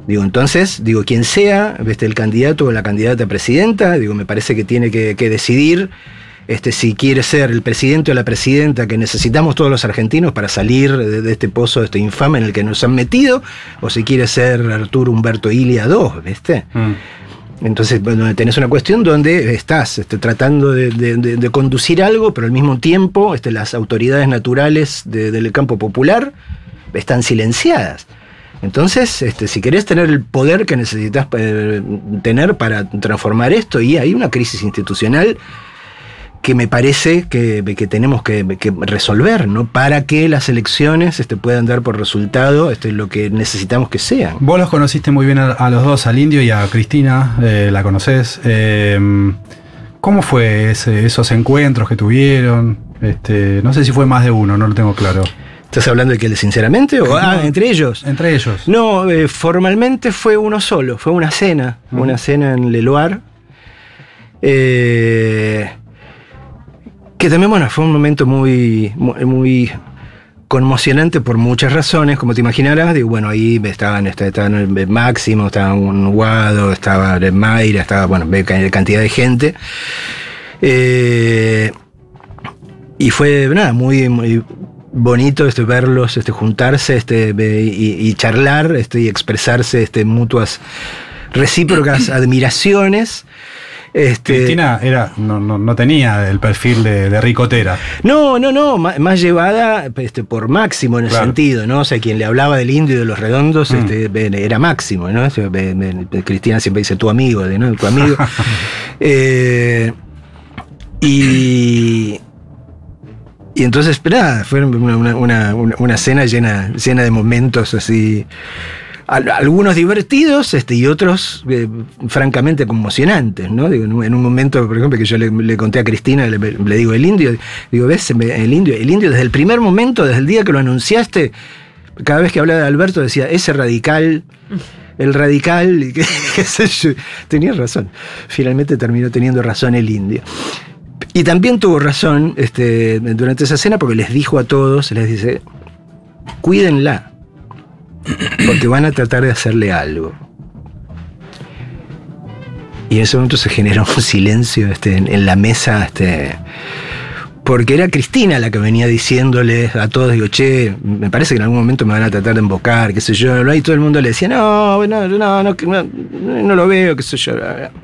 Digo, entonces, quien sea el candidato o la candidata a presidenta, me parece que tiene que decidir si quiere ser el presidente o la presidenta que necesitamos todos los argentinos para salir de este pozo infame en el que nos han metido, o si quiere ser Arturo Humberto Illia II, ¿viste? Entonces, bueno, tenés una cuestión donde estás tratando de conducir algo, pero al mismo tiempo las autoridades naturales del campo popular están silenciadas. Entonces, si querés tener el poder que necesitas tener para transformar esto, y hay una crisis institucional que me parece que tenemos que resolver, ¿no? Para que las elecciones puedan dar por resultado lo que necesitamos que sean. Vos los conociste muy bien a los dos, al Indio y a Cristina, la conocés. ¿Cómo fue esos encuentros que tuvieron? No sé si fue más de uno, no lo tengo claro. ¿Estás hablando de que sinceramente? ¿O entre ellos? Entre ellos. No, formalmente fue uno solo, fue una cena en Leloir. Que también, bueno, fue un momento muy, muy conmocionante por muchas razones, como te imaginarás. Ahí estaban Máximo, estaba Guado, estaba Mayra, estaba, cantidad de gente. Y fue, muy, muy bonito verlos, juntarse, y charlar, y expresarse, mutuas recíprocas admiraciones. Cristina no tenía el perfil de ricotera. No, más llevada por Máximo en el sentido, ¿no? O sea, quien le hablaba del Indio y de los redondos era Máximo, ¿no? Cristina siempre dice tu amigo, ¿no? Tu amigo. Y entonces, fue una cena llena de momentos así. Algunos divertidos y otros francamente conmocionantes, ¿no? En un momento, por ejemplo, que yo le conté a Cristina, le digo, el Indio, ¿ves? El Indio desde el primer momento, desde el día que lo anunciaste, cada vez que hablaba de Alberto decía, ese radical, el radical, y qué sé yo. Tenía razón, finalmente terminó teniendo razón el Indio. Y también tuvo razón durante esa cena porque les dijo a todos, les dice, cuídenla, porque van a tratar de hacerle algo. Y en ese momento se generó un silencio en la mesa, porque era Cristina la que venía diciéndoles a todos, che, me parece que en algún momento me van a tratar de embocar, qué sé yo, y todo el mundo le decía, no lo veo, qué sé yo.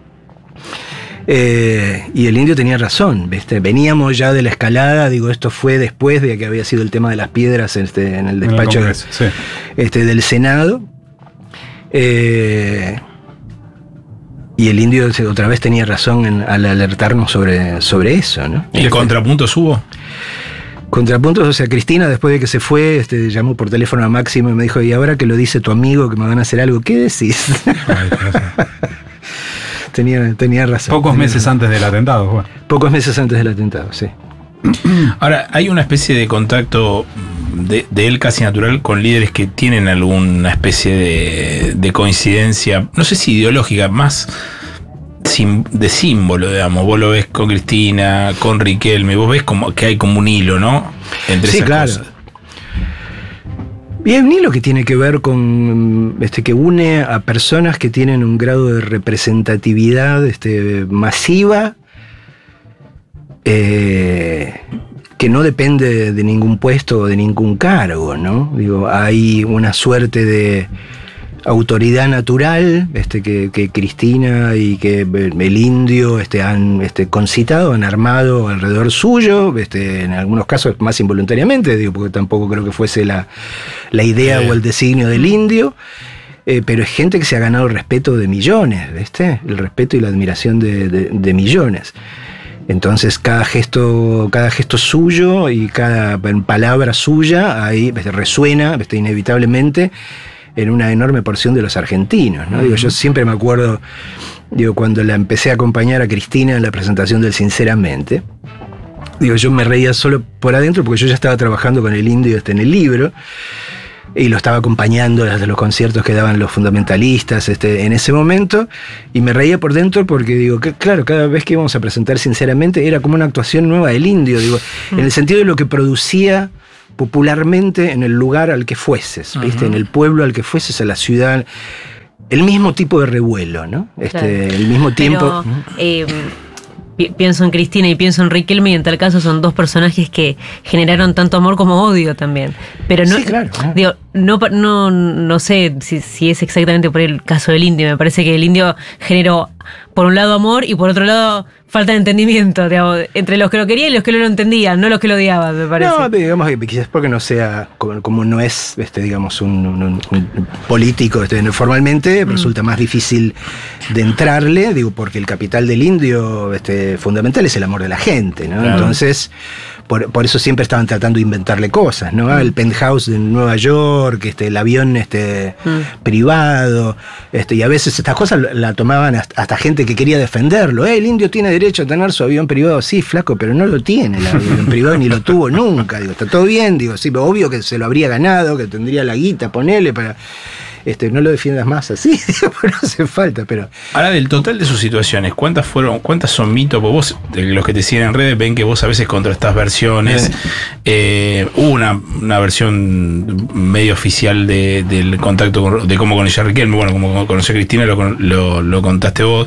Y el Indio tenía razón, veníamos ya de la escalada, esto fue después de que había sido el tema de las piedras en el despacho del Senado. Y el Indio otra vez tenía razón al alertarnos sobre eso, ¿no? ¿Y el contrapuntos hubo? Contrapuntos, o sea, Cristina, después de que se fue, llamó por teléfono a Máximo y me dijo, y ahora que lo dice tu amigo que me van a hacer algo, ¿qué decís? Tenía razón. Pocos meses antes del atentado. Bueno. Pocos meses antes del atentado, sí. Ahora, hay una especie de contacto de él casi natural con líderes que tienen alguna especie de coincidencia, no sé si ideológica, más de símbolo, digamos. Vos lo ves con Cristina, con Riquelme, vos ves como que hay como un hilo, ¿no? Entre esas cosas. Y hay un hilo que tiene que ver con que une a personas que tienen un grado de representatividad masiva, que no depende de ningún puesto o de ningún cargo, ¿no? Hay una suerte de autoridad natural que Cristina y que el Indio han concitado, han armado alrededor suyo, en algunos casos más involuntariamente, porque tampoco creo que fuese la idea o el designio del Indio, pero es gente que se ha ganado el respeto de millones, el respeto y la admiración de millones. Entonces cada gesto suyo y cada palabra suya ahí resuena inevitablemente en una enorme porción de los argentinos, ¿no? Yo siempre me acuerdo, cuando la empecé a acompañar a Cristina en la presentación del Sinceramente, yo me reía solo por adentro porque yo ya estaba trabajando con el Indio en el libro y lo estaba acompañando desde los conciertos que daban los fundamentalistas en ese momento, y me reía por dentro porque claro, cada vez que íbamos a presentar Sinceramente era como una actuación nueva del Indio, en el sentido de lo que producía popularmente en el lugar al que fueses, ¿viste? En el pueblo al que fueses, a la ciudad el mismo tipo de revuelo, ¿no? Claro. El mismo tiempo. Pero, pienso en Cristina y pienso en Riquelme, y en tal caso son dos personajes que generaron tanto amor como odio también. Pero no, Sí, claro. digo, no sé si es exactamente por el caso del Indio. Me parece que el Indio generó, por un lado, amor y por otro lado, falta de entendimiento, digamos, entre los que lo querían y los que no lo entendían, no los que lo odiaban, me parece. No, digamos que quizás porque no sea, como no es, digamos, un político formalmente, resulta más difícil de entrarle, digo, porque el capital del Indio fundamental es el amor de la gente, ¿no? Claro. Entonces, por eso siempre estaban tratando de inventarle cosas, ¿no? El penthouse en Nueva York, el avión privado, y a veces estas cosas la tomaban hasta gente que quería defenderlo. El Indio tiene derecho a tener su avión privado. Sí, flaco, pero no lo tiene el avión privado ni lo tuvo nunca. Digo, está todo bien, digo, sí, pero obvio que se lo habría ganado, que tendría la guita, ponele para... no lo defiendas más así, digo, no hace falta, pero... Ahora, del total de sus situaciones, ¿cuántas son mitos? Porque vos, los que te siguen en redes, ven que vos a veces contrastás versiones. Hubo una versión medio oficial del contacto, de cómo conoció a Riquelme. Bueno, como conoció a Cristina, lo contaste vos.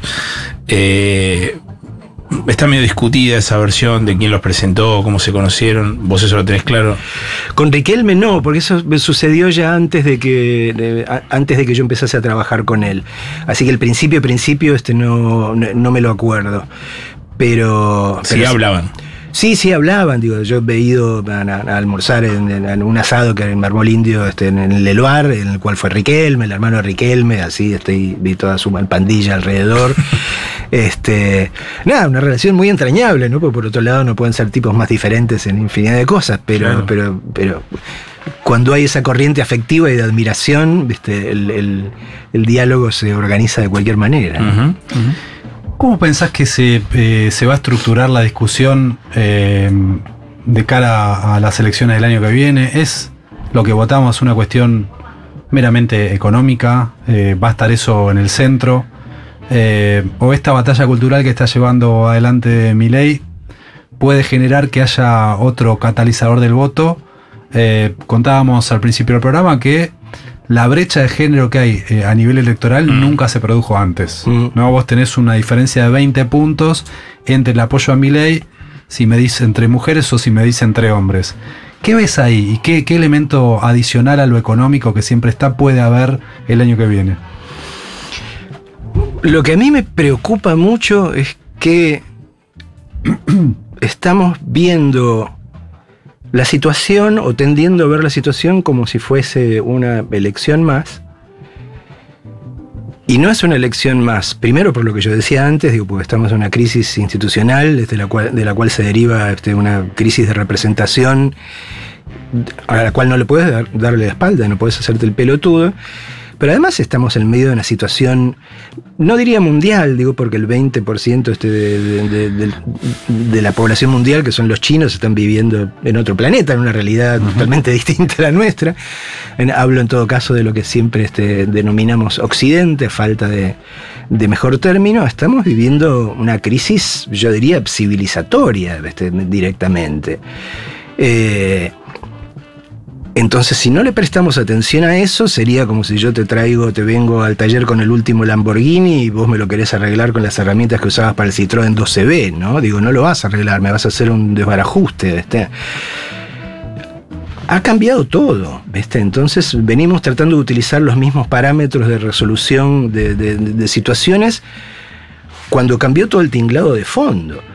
Está medio discutida esa versión de quién los presentó, cómo se conocieron. ¿Vos eso lo tenés claro? Con Riquelme no, porque eso me sucedió ya antes de que yo empezase a trabajar con él. Así que el principio no me lo acuerdo. Pero Hablaban. Sí, hablaban. Digo, yo he ido a almorzar en un asado que me armó el Indio en el Eluar, en el cual fue Riquelme, el hermano de Riquelme, así vi toda su pandilla alrededor. Una relación muy entrañable, ¿no? Porque por otro lado no pueden ser tipos más diferentes en infinidad de cosas, pero cuando hay esa corriente afectiva y de admiración, el diálogo se organiza de cualquier manera, ¿no? Uh-huh. ¿Cómo pensás que se va a estructurar la discusión de cara a las elecciones del año que viene? ¿Es lo que votamos una cuestión meramente económica? ¿Va a estar eso en el centro? ¿O esta batalla cultural que está llevando adelante Milei puede generar que haya otro catalizador del voto? Contábamos al principio del programa que la brecha de género que hay a nivel electoral nunca se produjo antes, ¿no? Vos tenés una diferencia de 20 puntos entre el apoyo a Milei, si medís entre mujeres o si medís entre hombres. ¿Qué ves ahí? ¿Y qué elemento adicional a lo económico que siempre está puede haber el año que viene? Lo que a mí me preocupa mucho es que estamos viendo la situación o tendiendo a ver la situación como si fuese una elección más. Y no es una elección más, primero por lo que yo decía antes, porque estamos en una crisis institucional de la cual se deriva una crisis de representación a la cual no le puedes darle la espalda, no puedes hacerte el pelotudo. Pero además estamos en medio de una situación, no diría mundial, porque el 20% de la población mundial, que son los chinos, están viviendo en otro planeta, en una realidad totalmente distinta a la nuestra. Hablo en todo caso de lo que siempre denominamos Occidente, falta de mejor término. Estamos viviendo una crisis, yo diría, civilizatoria directamente. Entonces, si no le prestamos atención a eso, sería como si yo te vengo al taller con el último Lamborghini y vos me lo querés arreglar con las herramientas que usabas para el Citroën 12B, ¿no? No lo vas a arreglar, me vas a hacer un desbarajuste, Ha cambiado todo, Entonces, venimos tratando de utilizar los mismos parámetros de resolución de situaciones cuando cambió todo el tinglado de fondo.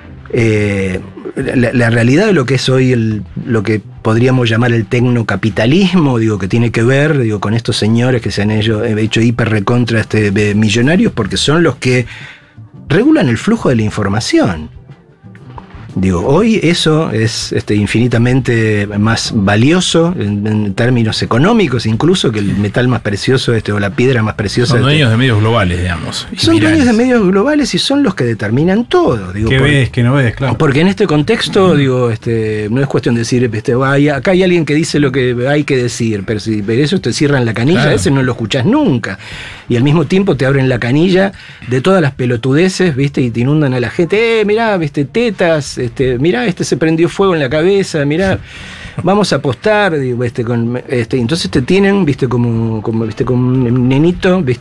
La realidad de lo que es hoy lo que podríamos llamar el tecnocapitalismo, que tiene que ver, con estos señores que se han hecho hiper recontra millonarios, porque son los que regulan el flujo de la información. Hoy eso es infinitamente más valioso en términos económicos, incluso que el metal más precioso o la piedra más preciosa. Son dueños de medios globales, digamos. Son dueños de medios globales y son los que determinan todo. ¿Qué ves, qué no ves? Claro. Porque en este contexto, no es cuestión de decir, acá hay alguien que dice lo que hay que decir, pero si eso te cierran la canilla, claro, ese no lo escuchás nunca. Y al mismo tiempo te abren la canilla de todas las pelotudeces, y te inundan a la gente, mirá, tetas, mirá, se prendió fuego en la cabeza, mirá, vamos a apostar, entonces te tienen, como un nenito,